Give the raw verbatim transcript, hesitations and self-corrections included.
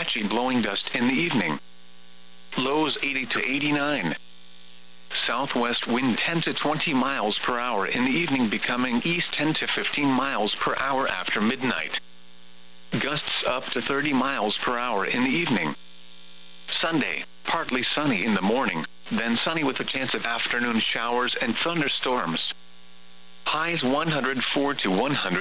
patchy blowing dust in the evening. Lows eighty to eighty-nine. Southwest wind ten to twenty miles per hour in the evening, becoming east ten to fifteen miles per hour after midnight. Gusts up to thirty miles per hour in the evening. Sunday, partly sunny in the morning, then sunny with a chance of afternoon showers and thunderstorms. Highs one hundred four to one hundred